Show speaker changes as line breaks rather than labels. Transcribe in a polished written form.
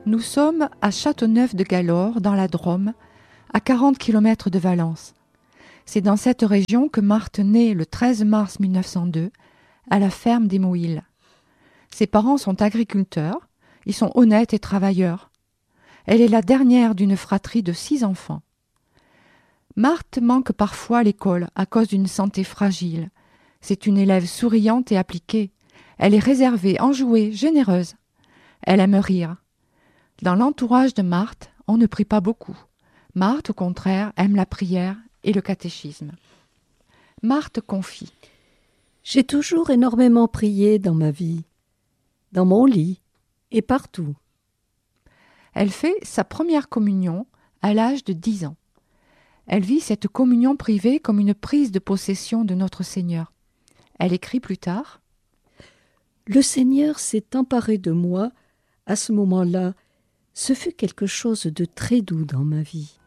Nous sommes à Châteauneuf-de-Galor, dans la Drôme, à 40 km de Valence. C'est dans cette région que Marthe naît le 13 mars 1902, à la ferme des Mouilles. Ses parents sont agriculteurs, ils sont honnêtes et travailleurs. Elle est la dernière d'une fratrie de 6 enfants. Marthe manque parfois à l'école à cause d'une santé fragile. C'est une élève souriante et appliquée. Elle est réservée, enjouée, généreuse. Elle aime rire. Dans l'entourage de Marthe, on ne prie pas beaucoup. Marthe, au contraire, aime la prière et le catéchisme. Marthe confie.
J'ai toujours énormément prié dans ma vie, dans mon lit et partout.
Elle fait sa première communion à l'âge de 10 ans. Elle vit cette communion privée comme une prise de possession de notre Seigneur. Elle écrit plus tard.
Le Seigneur s'est emparé de moi à ce moment-là. Ce fut quelque chose de très doux dans ma vie.